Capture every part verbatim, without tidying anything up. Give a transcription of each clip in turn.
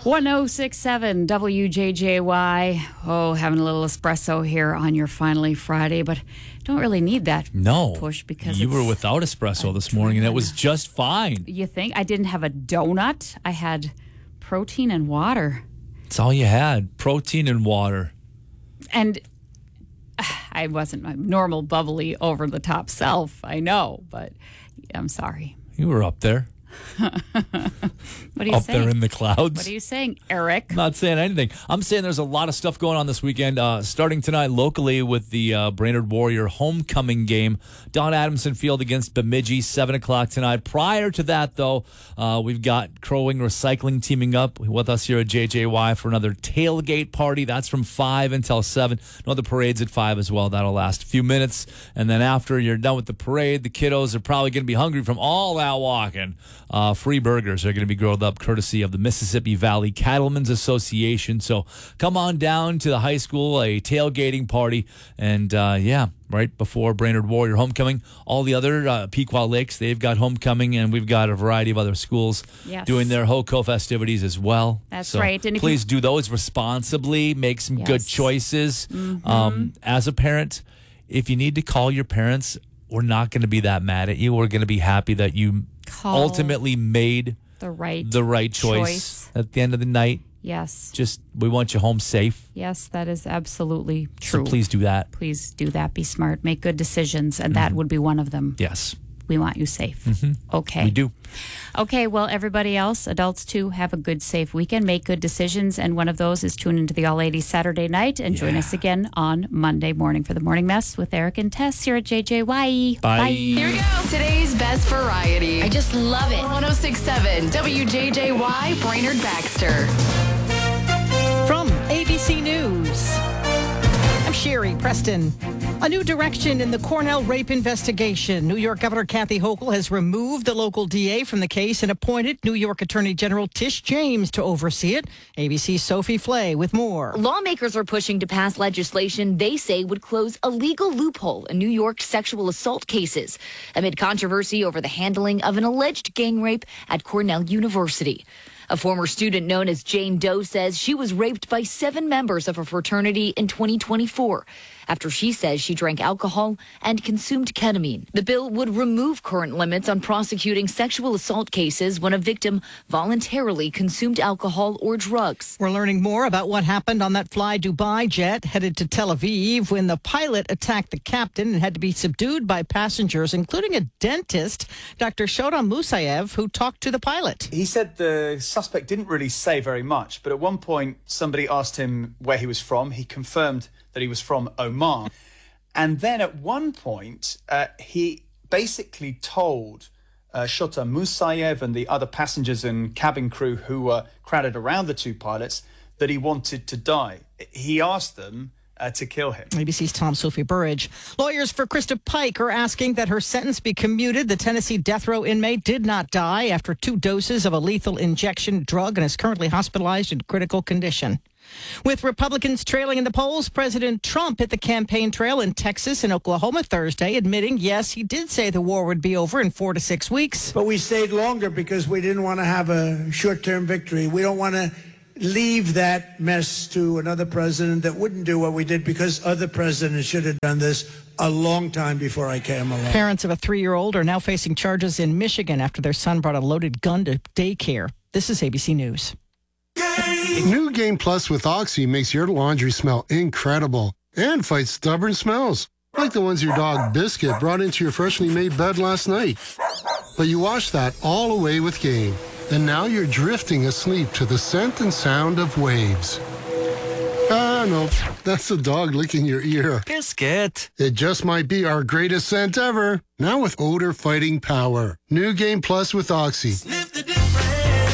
one oh six point seven W J J Y. Oh, having a little espresso here on your Finally Friday, but don't really need that no, push because you it's were without espresso this morning, and it was just fine. You think? I didn't have a donut. I had protein and water. That's all you had, protein and water. And I wasn't my normal bubbly over-the-top self, I know, but I'm sorry. You were up there. What are you up saying? there in the clouds. What are you saying, Eric? I'm not saying anything. I'm saying there's a lot of stuff going on this weekend, uh, starting tonight locally with the uh, Brainerd Warrior homecoming game. Don Adamson Field against Bemidji, seven o'clock tonight. Prior to that, though, uh, we've got Crow Wing Recycling teaming up with us here at J J Y for another tailgate party. That's from five until seven. No, the parade's at five as well. That'll last a few minutes. And then after you're done with the parade, the kiddos are probably going to be hungry from all that walking. Uh, free burgers are going to be grilled up courtesy of the Mississippi Valley Cattlemen's Association. So come on down to the high school, a tailgating party. And, uh, yeah, right before Brainerd Warrior homecoming. All the other uh, Pequot Lakes, they've got homecoming, and we've got a variety of other schools yes. doing their HOCO festivities as well. That's so right. And if please you- do those responsibly. Make some yes. good choices. Mm-hmm. Um, as a parent, if you need to call your parents, we're not going to be that mad at you. We're going to be happy that you Call ultimately made the right the right choice, choice at the end of the night. Yes. Just we want you home safe. Yes, that is absolutely true. So please do that. Please do that. Be smart. Make good decisions, and mm-hmm. that would be one of them. Yes. We want you safe. Mm-hmm. Okay. We do. Okay, well, everybody else, adults too, have a good, safe weekend. Make good decisions, and one of those is tune into the All eighties Saturday night and yeah. join us again on Monday morning for the Morning Mess with Eric and Tess here at J J Y. Bye. Bye. Here we go. Today's best variety. I just love it. one oh six point seven W J J Y, Brainerd Baxter. From A B C News, I'm Sherry Preston. A new direction in the Cornell rape investigation. New York Governor Kathy Hochul has removed the local D A from the case and appointed New York Attorney General Tish James to oversee it. A B C's Sophie Flay with more. Lawmakers are pushing to pass legislation they say would close a legal loophole in New York sexual assault cases amid controversy over the handling of an alleged gang rape at Cornell University. A former student known as Jane Doe says she was raped by seven members of her fraternity in twenty twenty-four after she says she drank alcohol and consumed ketamine. The bill would remove current limits on prosecuting sexual assault cases when a victim voluntarily consumed alcohol or drugs. We're learning more about what happened on that Fly Dubai jet headed to Tel Aviv when the pilot attacked the captain and had to be subdued by passengers, including a dentist, Doctor Shodam Musayev, who talked to the pilot. He said the suspect didn't really say very much, but at one point somebody asked him where he was from. He confirmed that he was from Oman. And then at one point, uh, he basically told uh, Shota Musayev and the other passengers and cabin crew who were crowded around the two pilots that he wanted to die. He asked them uh, to kill him. A B C's Tom Sophie Burridge. Lawyers for Krista Pike are asking that her sentence be commuted. The Tennessee death row inmate did not die after two doses of a lethal injection drug and is currently hospitalized in critical condition. With Republicans trailing in the polls, President Trump hit the campaign trail in Texas and Oklahoma Thursday, admitting, yes, he did say the war would be over in four to six weeks. But we stayed longer because we didn't want to have a short-term victory. We don't want to leave that mess to another president that wouldn't do what we did, because other presidents should have done this a long time before I came along. Parents of a three-year-old are now facing charges in Michigan after their son brought a loaded gun to daycare. This is A B C News. New Game Plus with Oxy makes your laundry smell incredible and fights stubborn smells, like the ones your dog Biscuit brought into your freshly made bed last night. But you wash that all away with Game, and now you're drifting asleep to the scent and sound of waves. Ah, no, that's the dog licking your ear. Biscuit. It just might be our greatest scent ever, now with odor-fighting power. New Game Plus with Oxy. Sniff the difference.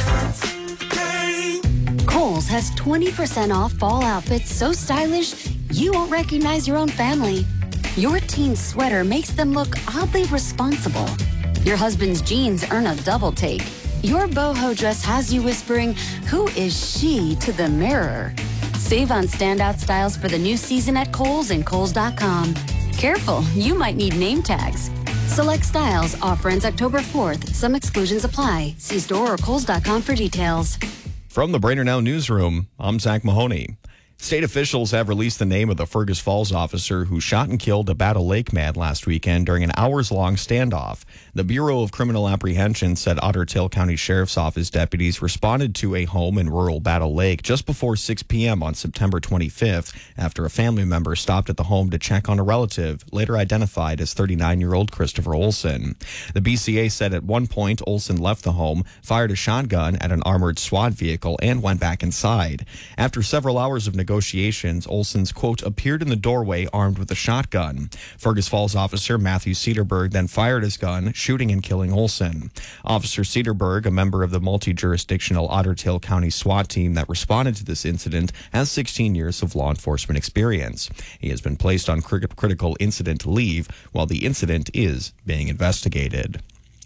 Kohl's has twenty percent off fall outfits so stylish you won't recognize your own family. Your teen's sweater makes them look oddly responsible. Your husband's jeans earn a double take. Your boho dress has you whispering, "Who is she?" to the mirror. Save on standout styles for the new season at Kohl's and Kohl's dot com. Careful, you might need name tags. Select styles. Offer ends October fourth. Some exclusions apply. See store or Kohl's dot com for details. From the Brainerd Now newsroom, I'm Zach Mahoney. State officials have released the name of the Fergus Falls officer who shot and killed a Battle Lake man last weekend during an hours-long standoff. The Bureau of Criminal Apprehension said Otter Tail County Sheriff's Office deputies responded to a home in rural Battle Lake just before six p.m. on September twenty-fifth after a family member stopped at the home to check on a relative, later identified as thirty-nine-year-old Christopher Olson. The B C A said at one point Olson left the home, fired a shotgun at an armored SWAT vehicle, and went back inside. After several hours of negotiations, Negotiations, Olson's, quote, appeared in the doorway armed with a shotgun. Fergus Falls officer Matthew Cedarberg then fired his gun, shooting and killing Olson. Officer Cedarberg, a member of the multi-jurisdictional Otter Tail County SWAT team that responded to this incident, has sixteen years of law enforcement experience. He has been placed on crit- critical incident leave while the incident is being investigated.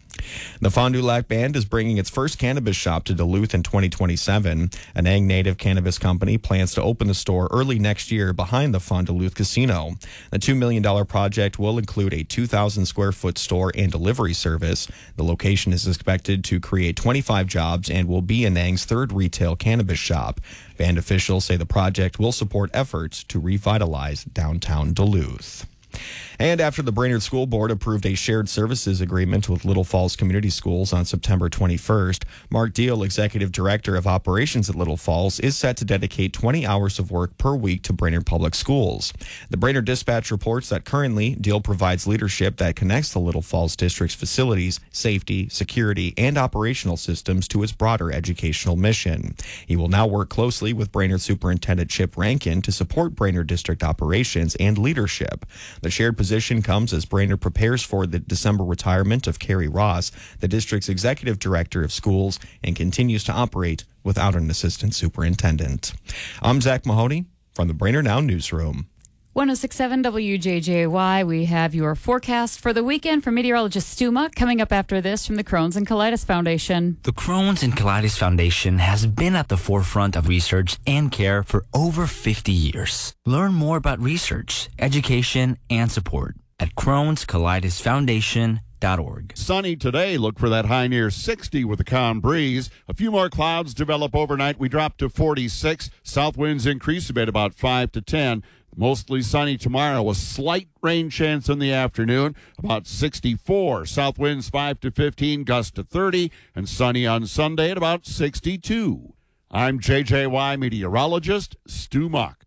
The Fond du Lac Band is bringing its first cannabis shop to Duluth in twenty twenty-seven. A Nang native cannabis company plans to open the store early next year behind the Fond du Lac Casino. The two million dollars project will include a two thousand square foot store and delivery service. The location is expected to create twenty-five jobs and will be a Nang's third retail cannabis shop. Band officials say the project will support efforts to revitalize downtown Duluth. And after the Brainerd School Board approved a shared services agreement with Little Falls Community Schools on September twenty-first, Mark Deal, Executive Director of Operations at Little Falls, is set to dedicate twenty hours of work per week to Brainerd Public Schools. The Brainerd Dispatch reports that currently Deal provides leadership that connects the Little Falls District's facilities, safety, security, and operational systems to its broader educational mission. He will now work closely with Brainerd Superintendent Chip Rankin to support Brainerd District operations and leadership. The shared position comes as Brainerd prepares for the December retirement of Carrie Ross, the district's executive director of schools, and continues to operate without an assistant superintendent. I'm Zach Mahoney from the Brainerd Now newsroom. one oh six point seven W J J Y. We have your forecast for the weekend from meteorologist Stu Muck coming up after this from the Crohn's and Colitis Foundation. The Crohn's and Colitis Foundation has been at the forefront of research and care for over fifty years. Learn more about research, education, and support at crohns colitis foundation dot org. Sunny today. Look for that high near sixty with a calm breeze. A few more clouds develop overnight. We drop to forty-six. South winds increase a bit, about five to ten. Mostly sunny tomorrow. A slight rain chance in the afternoon, about sixty-four. South winds five to fifteen, gust to thirty, and sunny on Sunday at about sixty-two. I'm J J Y meteorologist Stu Muck.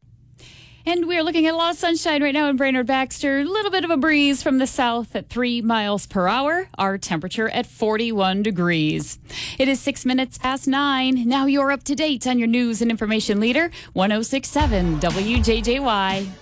And we're looking at a lot of sunshine right now in Brainerd Baxter. A little bit of a breeze from the south at three miles per hour. Our temperature at forty-one degrees. It is six minutes past nine. Now you're up to date on your news and information leader, one oh six point seven W J J Y.